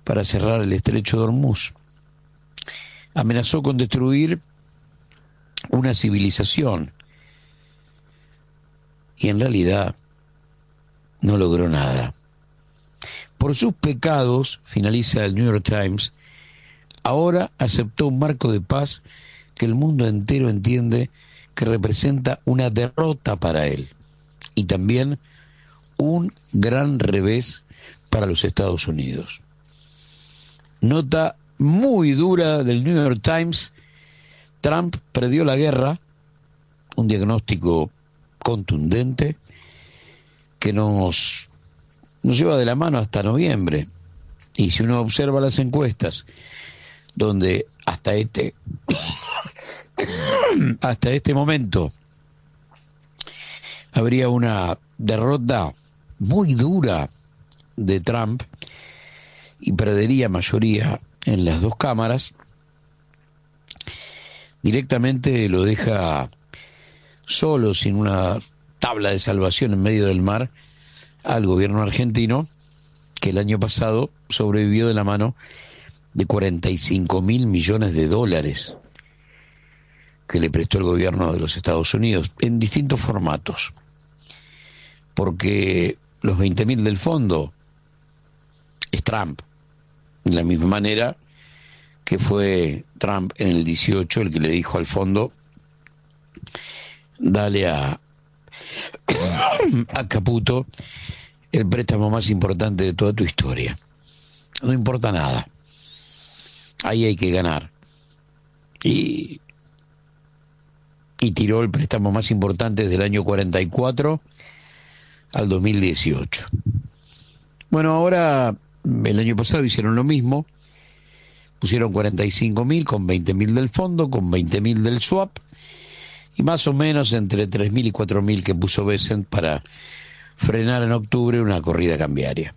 para cerrar el estrecho de Hormuz. Amenazó con destruir una civilización y en realidad no logró nada. Por sus pecados, finaliza el New York Times, ahora aceptó un marco de paz que el mundo entero entiende que representa una derrota para él y también un gran revés para los Estados Unidos. Nota muy dura del New York Times: Trump perdió la guerra, un diagnóstico contundente que nos lleva de la mano hasta noviembre. Y si uno observa las encuestas, donde hasta este momento habría una derrota muy dura de Trump y perdería mayoría en las dos cámaras, directamente lo deja solo, sin una tabla de salvación en medio del mar, al gobierno argentino, que el año pasado sobrevivió de la mano de 45.000 millones de dólares que le prestó el gobierno de los Estados Unidos en distintos formatos, porque los 20.000 del fondo es Trump, de la misma manera que fue Trump en el 18 el que le dijo al fondo: dale a Caputo el préstamo más importante de toda tu historia. No importa nada, ahí hay que ganar. Y tiró el préstamo más importante desde el año 44 al 2018. Bueno, ahora, el año pasado hicieron lo mismo, pusieron 45.000 con 20.000 del fondo, con 20.000 del swap, y más o menos entre 3.000 y 4.000 que puso Bessent para frenar en octubre una corrida cambiaria.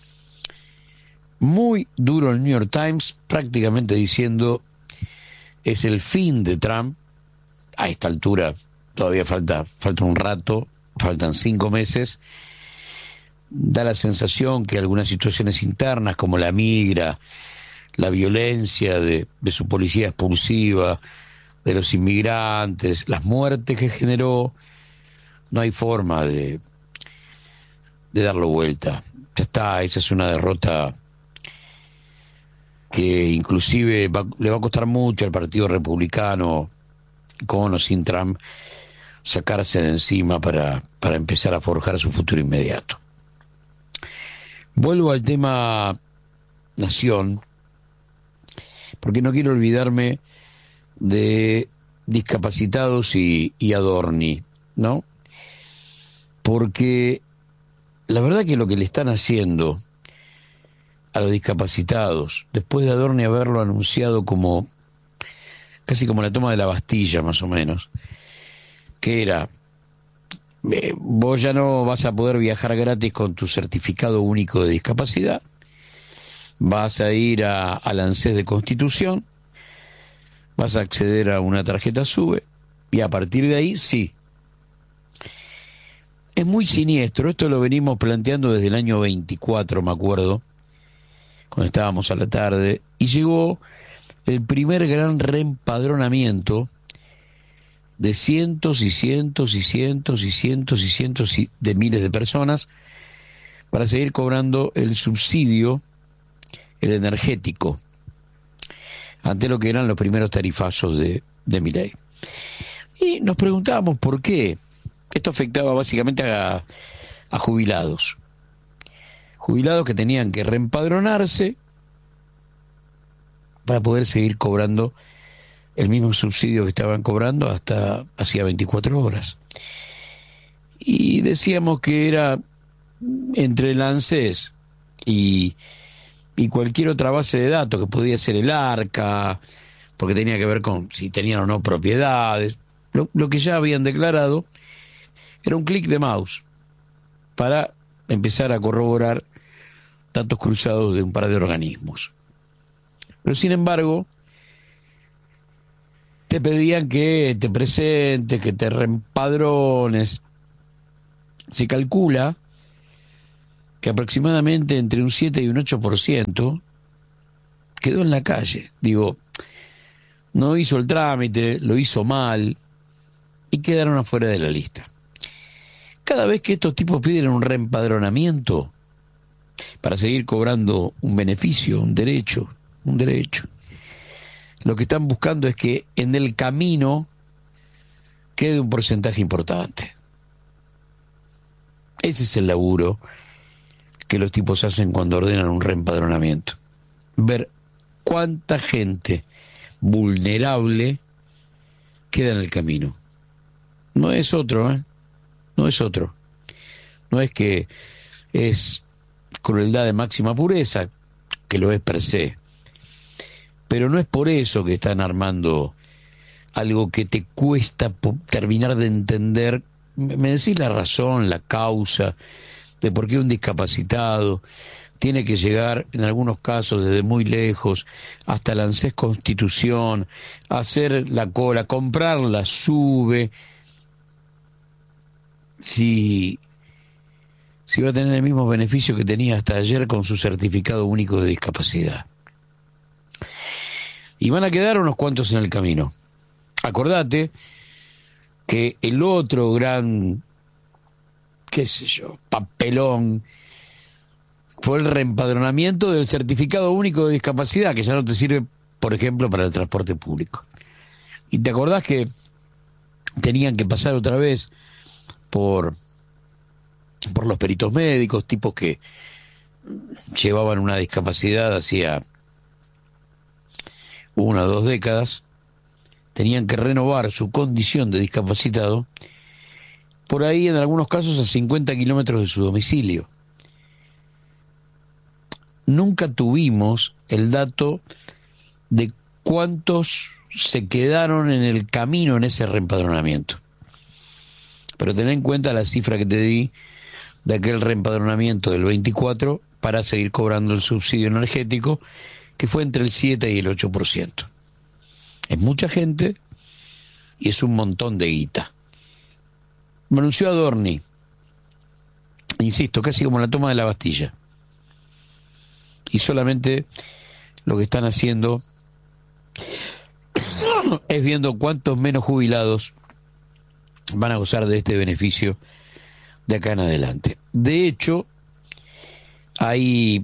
Muy duro el New York Times, prácticamente diciendo: es el fin de Trump. A esta altura todavía falta un rato, faltan 5 meses. Da la sensación que algunas situaciones internas, como la migra, la violencia de su policía expulsiva, de los inmigrantes, las muertes que generó, no hay forma de darlo vuelta. Ya está, esa es una derrota que inclusive le va a costar mucho al Partido Republicano, con o sin Trump, sacarse de encima para empezar a forjar su futuro inmediato. Vuelvo al tema nación, porque no quiero olvidarme de discapacitados y Adorni, ¿no? Porque la verdad que lo que le están haciendo a los discapacitados, después de Adorni haberlo anunciado como casi como la toma de la Bastilla, más o menos, que era: vos ya no vas a poder viajar gratis con tu certificado único de discapacidad, vas a ir al ANSES de Constitución, vas a acceder a una tarjeta SUBE, y a partir de ahí sí. Es muy siniestro, esto lo venimos planteando desde el año 24, me acuerdo, cuando estábamos a la tarde, y llegó el primer gran reempadronamiento de cientos y cientos y cientos y cientos y cientos de miles de personas para seguir cobrando el subsidio, el energético, ante lo que eran los primeros tarifazos de Milei. Y nos preguntábamos por qué. Esto afectaba básicamente a jubilados que tenían que reempadronarse para poder seguir cobrando el mismo subsidio que estaban cobrando hasta hacía 24 horas. Y decíamos que era entre el ANSES y cualquier otra base de datos, que podía ser el ARCA, porque tenía que ver con si tenían o no propiedades, lo que ya habían declarado, era un clic de mouse para empezar a corroborar datos cruzados de un par de organismos. Pero sin embargo, te pedían que te presentes, que te reempadrones. Se calcula que aproximadamente entre un 7 y un 8% quedó en la calle. Digo, no hizo el trámite, lo hizo mal y quedaron afuera de la lista. Cada vez que estos tipos piden un reempadronamiento para seguir cobrando un beneficio, un derecho, lo que están buscando es que en el camino quede un porcentaje importante. Ese es el laburo que los tipos hacen cuando ordenan un reempadronamiento. Ver cuánta gente vulnerable queda en el camino. No es otro, ¿eh? No es otro. No es que es crueldad de máxima pureza, que lo es per se. Pero no es por eso que están armando algo que te cuesta terminar de entender. Me decís la razón, la causa de por qué un discapacitado tiene que llegar, en algunos casos, desde muy lejos, hasta la ANSES Constitución, hacer la cola, comprarla, sube. Si va a tener el mismo beneficio que tenía hasta ayer con su certificado único de discapacidad. Y van a quedar unos cuantos en el camino. Acordate que el otro gran, papelón fue el reempadronamiento del certificado único de discapacidad, que ya no te sirve, por ejemplo, para el transporte público. Y te acordás que tenían que pasar otra vez por los peritos médicos, tipos que llevaban una discapacidad hacía 1 o 2 décadas, tenían que renovar su condición de discapacitado, por ahí en algunos casos a 50 kilómetros de su domicilio. Nunca tuvimos el dato de cuántos se quedaron en el camino en ese reempadronamiento. Pero ten en cuenta la cifra que te di de aquel reempadronamiento del 24 para seguir cobrando el subsidio energético, que fue entre el 7 y el 8%. Es mucha gente y es un montón de guita. Me anunció Adorni, insisto, casi como la toma de la Bastilla. Y solamente lo que están haciendo es viendo cuántos menos jubilados van a gozar de este beneficio de acá en adelante. De hecho, hay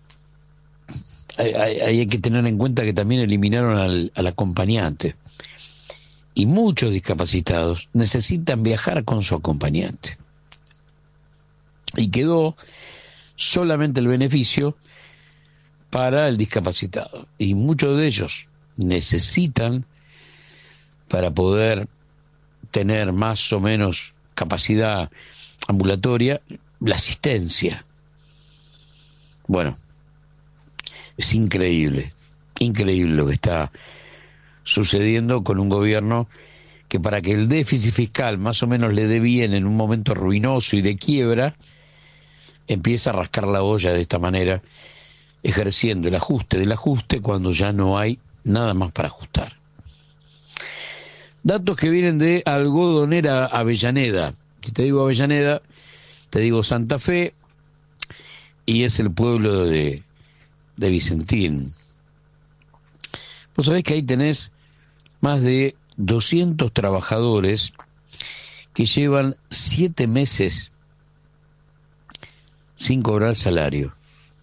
que tener en cuenta que también eliminaron al acompañante. Y muchos discapacitados necesitan viajar con su acompañante. Y quedó solamente el beneficio para el discapacitado. Y muchos de ellos necesitan, para poder tener más o menos capacidad ambulatoria, la asistencia. Bueno, es increíble lo que está sucediendo con un gobierno que, para que el déficit fiscal más o menos le dé bien en un momento ruinoso y de quiebra, empieza a rascar la olla de esta manera, ejerciendo el ajuste del ajuste cuando ya no hay nada más para ajustar. Datos que vienen de Algodonera Avellaneda. Si te digo Avellaneda, te digo Santa Fe, y es el pueblo de Vicentín. Vos sabés que ahí tenés más de 200 trabajadores que llevan 7 meses sin cobrar salario.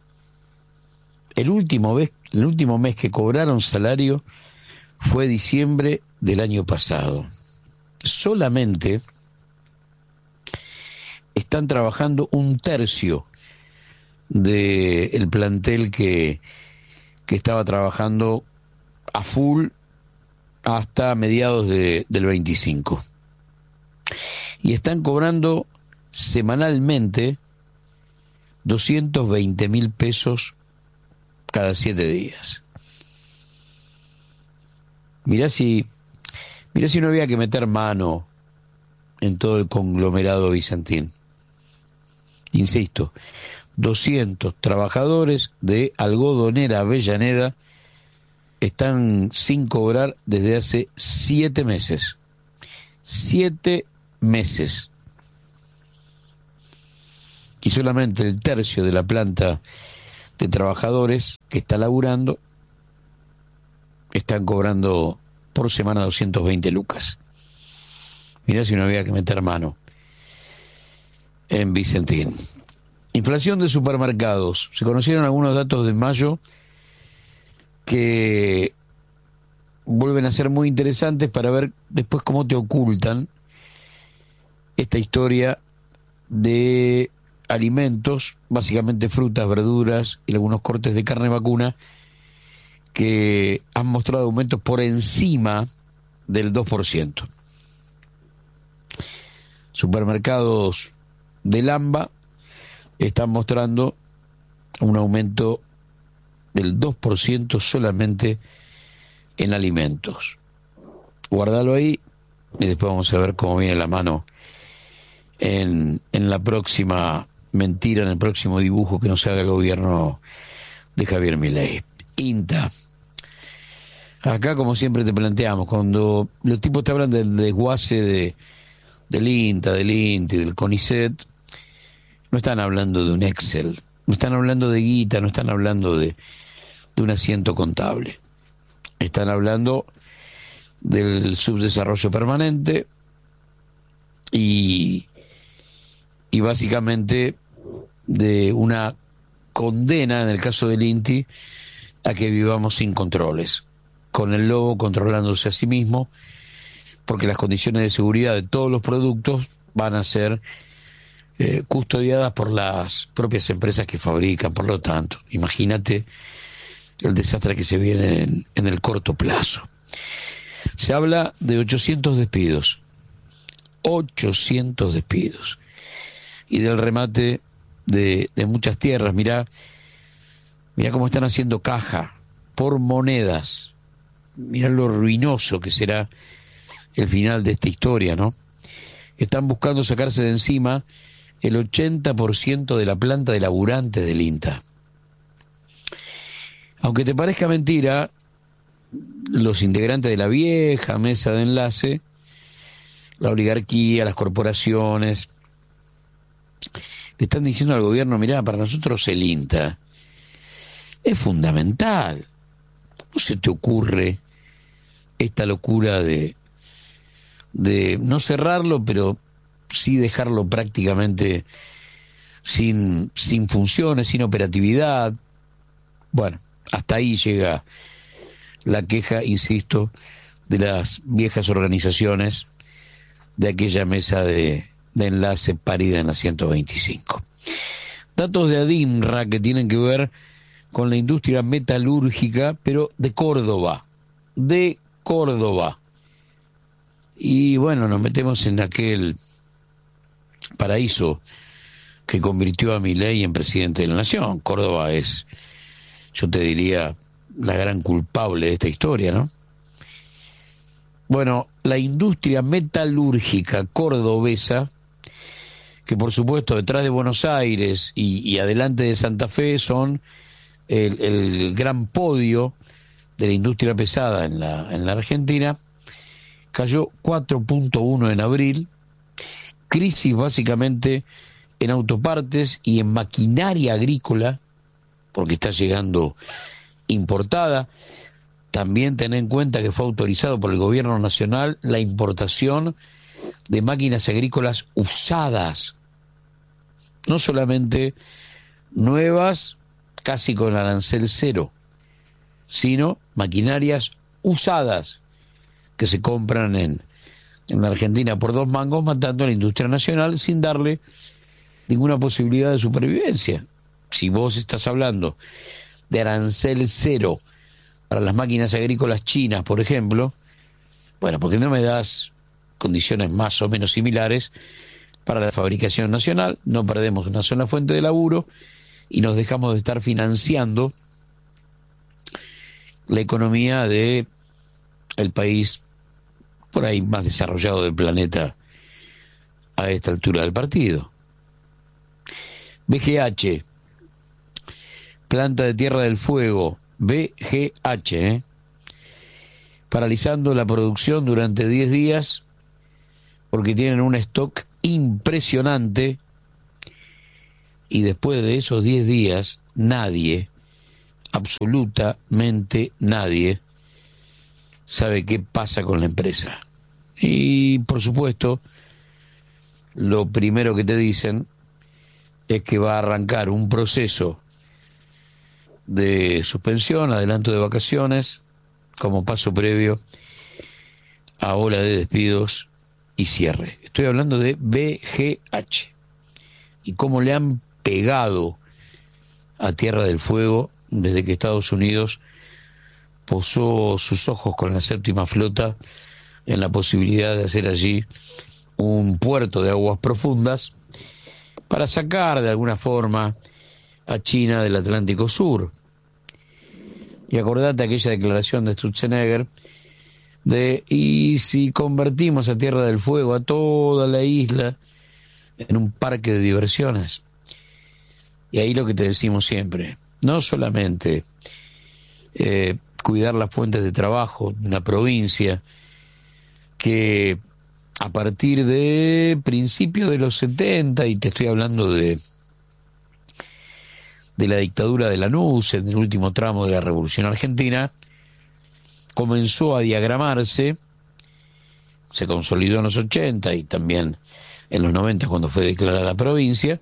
El último mes que cobraron salario fue diciembre del año pasado. Solamente están trabajando 1/3 del plantel que estaba trabajando a full hasta mediados del 25. Y están cobrando semanalmente 220.000 pesos cada 7 días. Mirá si no había que meter mano en todo el conglomerado Vicentín. Insisto, 200 trabajadores de Algodonera Avellaneda están sin cobrar desde hace 7 meses. 7 meses. Y solamente el tercio de la planta de trabajadores que está laburando están cobrando por semana 220 lucas. Mirá si no había que meter mano en Vicentín. Inflación de supermercados. Se conocieron algunos datos de mayo que vuelven a ser muy interesantes para ver después cómo te ocultan esta historia de alimentos, básicamente frutas, verduras y algunos cortes de carne vacuna, que han mostrado aumentos por encima del 2%. Supermercados del AMBA están mostrando un aumento del 2% solamente en alimentos. Guárdalo ahí y después vamos a ver cómo viene la mano en la próxima mentira, en el próximo dibujo que nos haga el gobierno de Javier Milei. INTA. Acá, como siempre te planteamos, cuando los tipos te hablan del desguace del INTA, del INTI, del CONICET, no están hablando de un Excel, no están hablando de guita, no están hablando de un asiento contable. Están hablando del subdesarrollo permanente y básicamente de una condena, en el caso del INTI, a que vivamos sin controles, con el lobo controlándose a sí mismo, porque las condiciones de seguridad de todos los productos van a ser custodiadas por las propias empresas que fabrican. Por lo tanto, imagínate el desastre que se viene en el corto plazo. Se habla de 800 despidos, 800 despidos, y del remate de muchas tierras. Mirá cómo están haciendo caja por monedas. Mirá lo ruinoso que será el final de esta historia, ¿no? Están buscando sacarse de encima el 80% de la planta de laburantes del INTA. Aunque te parezca mentira, los integrantes de la vieja mesa de enlace, la oligarquía, las corporaciones, le están diciendo al gobierno: mirá, para nosotros el INTA es fundamental. ¿Cómo se te ocurre esta locura de no cerrarlo, pero sí dejarlo prácticamente sin funciones, sin operatividad? Bueno, hasta ahí llega la queja, insisto, de las viejas organizaciones de aquella mesa de enlace parida en la 125. Datos de ADINRA que tienen que ver con la industria metalúrgica, pero de Córdoba. Y bueno, nos metemos en aquel paraíso que convirtió a Milei en presidente de la Nación. Córdoba es, yo te diría, la gran culpable de esta historia, ¿no? Bueno, la industria metalúrgica cordobesa, que por supuesto detrás de Buenos Aires y adelante de Santa Fe son el gran podio de la industria pesada en la Argentina, cayó 4.1 en abril, crisis básicamente en autopartes y en maquinaria agrícola, porque está llegando importada. También ten en cuenta que fue autorizado por el gobierno nacional la importación de máquinas agrícolas usadas, no solamente nuevas, casi con arancel cero, sino maquinarias usadas que se compran en la Argentina por 2 mangos, matando a la industria nacional sin darle ninguna posibilidad de supervivencia. Si vos estás hablando de arancel cero para las máquinas agrícolas chinas, por ejemplo, bueno, ¿por qué no me das condiciones más o menos similares para la fabricación nacional? No perdemos una sola fuente de laburo y nos dejamos de estar financiando la economía de el país por ahí más desarrollado del planeta a esta altura del partido. BGH, planta de Tierra del Fuego, BGH, paralizando la producción durante 10 días porque tienen un stock impresionante, y después de esos 10 días nadie, absolutamente nadie, sabe qué pasa con la empresa. Y por supuesto, lo primero que te dicen es que va a arrancar un proceso de suspensión, adelanto de vacaciones, como paso previo a ola de despidos y cierre. Estoy hablando de BGH y cómo le han pegado a Tierra del Fuego desde que Estados Unidos posó sus ojos con la séptima flota en la posibilidad de hacer allí un puerto de aguas profundas para sacar de alguna forma a China del Atlántico Sur. Y acordate aquella declaración de Sturzenegger de, y si convertimos a Tierra del Fuego, a toda la isla, en un parque de diversiones. Y ahí lo que te decimos siempre, no solamente cuidar las fuentes de trabajo de una provincia que a partir de principios de los 70, y te estoy hablando de la dictadura de Lanús, en el último tramo de la Revolución Argentina, comenzó a diagramarse, se consolidó en los 80 y también en los 90 cuando fue declarada provincia,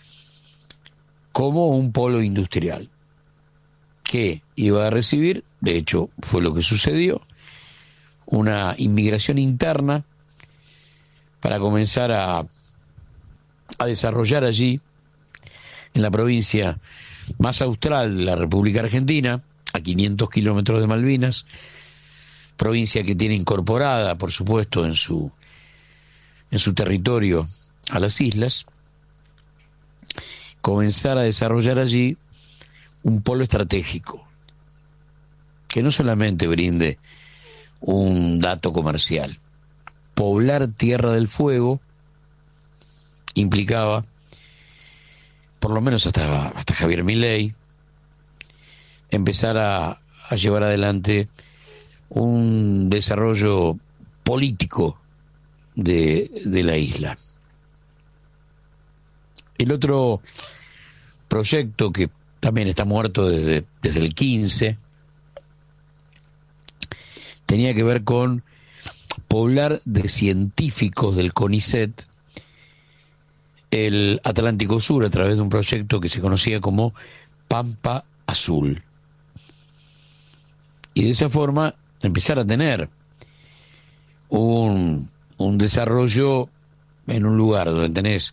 como un polo industrial que iba a recibir, de hecho fue lo que sucedió, una inmigración interna para comenzar a desarrollar allí, en la provincia más austral de la República Argentina, a 500 kilómetros de Malvinas, provincia que tiene incorporada, por supuesto, en su territorio a las islas, comenzar a desarrollar allí un polo estratégico, que no solamente brinde un dato comercial. Poblar Tierra del Fuego implicaba, por lo menos hasta Javier Milei, empezar a llevar adelante un desarrollo político de la isla. El otro proyecto que también está muerto desde el 15 tenía que ver con poblar de científicos del CONICET el Atlántico Sur a través de un proyecto que se conocía como Pampa Azul. Y de esa forma empezar a tener un desarrollo en un lugar donde tenés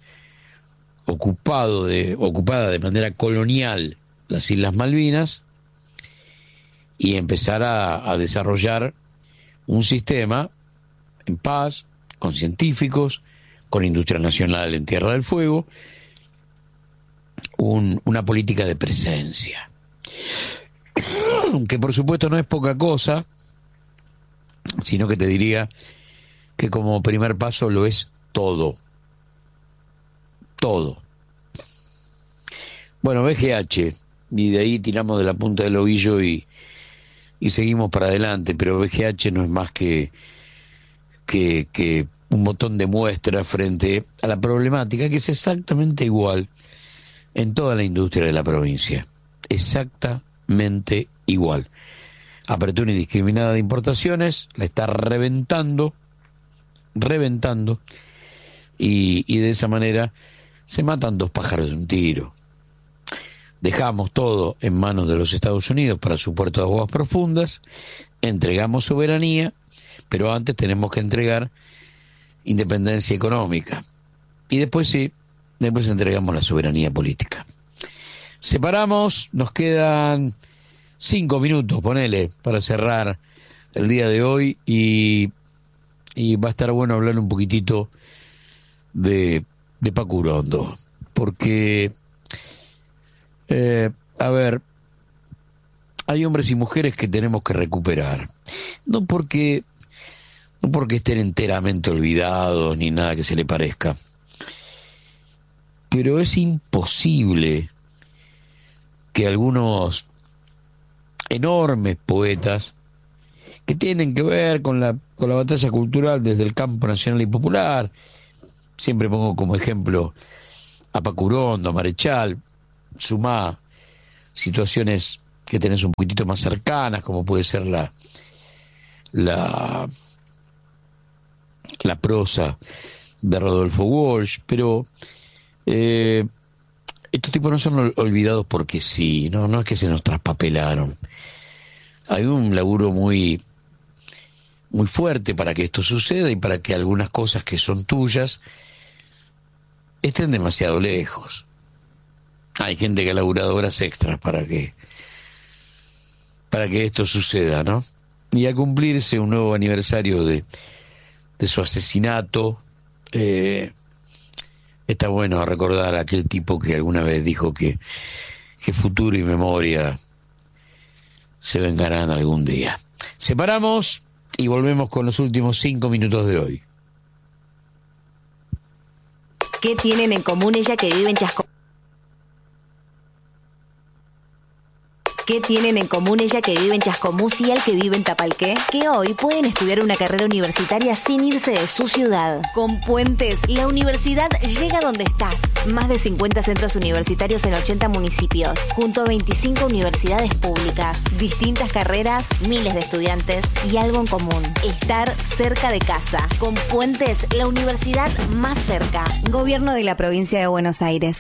ocupada de manera colonial las Islas Malvinas, y empezar a desarrollar un sistema en paz, con científicos, con industria nacional en Tierra del Fuego, una política de presencia, que por supuesto no es poca cosa, sino que te diría que como primer paso lo es todo. Bueno, BGH, y de ahí tiramos de la punta del ovillo y seguimos para adelante, pero BGH no es más que un botón de muestra frente a la problemática que es exactamente igual en toda la industria de la provincia, exactamente igual. Apertura indiscriminada de importaciones, la está reventando, y de esa manera se matan dos pájaros de un tiro. Dejamos todo en manos de los Estados Unidos para su puerto de aguas profundas, entregamos soberanía, pero antes tenemos que entregar independencia económica. Y después después entregamos la soberanía política. Separamos, nos quedan 5 minutos, ponele, para cerrar el día de hoy, y va a estar bueno hablar un poquitito de Paco Urondo, porque a ver, hay hombres y mujeres que tenemos que recuperar, no porque estén enteramente olvidados ni nada que se le parezca, pero es imposible que algunos enormes poetas que tienen que ver con la batalla cultural desde el campo nacional y popular, siempre pongo como ejemplo a Paco Urondo, a Marechal, sumá situaciones que tenés un poquitito más cercanas, como puede ser la la prosa de Rodolfo Walsh, pero estos tipos no son olvidados porque sí, no es que se nos traspapelaron. Hay un laburo muy fuerte para que esto suceda y para que algunas cosas que son tuyas estén demasiado lejos. Hay gente que ha laburado horas extras para que esto suceda, ¿no? Y al cumplirse un nuevo aniversario de su asesinato, está bueno recordar a aquel tipo que alguna vez dijo que futuro y memoria se vengarán algún día. Separamos y volvemos con los últimos 5 minutos de hoy. ¿Qué tienen en común ella que vive en Chascomús? ¿Qué tienen en común ella que vive en Chascomús y él que vive en Tapalqué? Que hoy pueden estudiar una carrera universitaria sin irse de su ciudad. Con Puentes, la universidad llega donde estás. Más de 50 centros universitarios en 80 municipios, junto a 25 universidades públicas, distintas carreras, miles de estudiantes y algo en común: estar cerca de casa. Con Puentes, la universidad más cerca. Gobierno de la Provincia de Buenos Aires.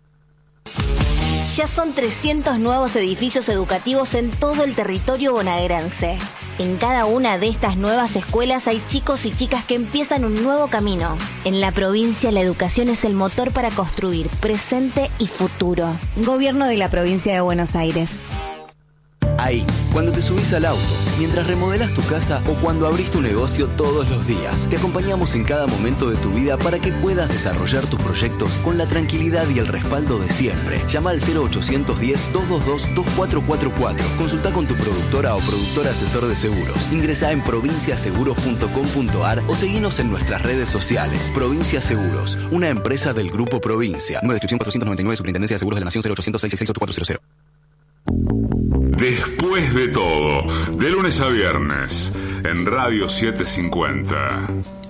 Ya son 300 nuevos edificios educativos en todo el territorio bonaerense. En cada una de estas nuevas escuelas hay chicos y chicas que empiezan un nuevo camino. En la provincia, la educación es el motor para construir presente y futuro. Gobierno de la Provincia de Buenos Aires. Ahí, cuando te subís al auto, mientras remodelás tu casa o cuando abrís tu negocio todos los días, te acompañamos en cada momento de tu vida para que puedas desarrollar tus proyectos con la tranquilidad y el respaldo de siempre. Llama al 0810-222-2444. Consulta con tu productora o productor asesor de seguros. Ingresá en provinciaseguros.com.ar o seguinos en nuestras redes sociales. Provincia Seguros, una empresa del Grupo Provincia. Número de inscripción 499, Superintendencia de Seguros de la Nación, 0800-666-8400. Después de todo, de lunes a viernes, en Radio 750.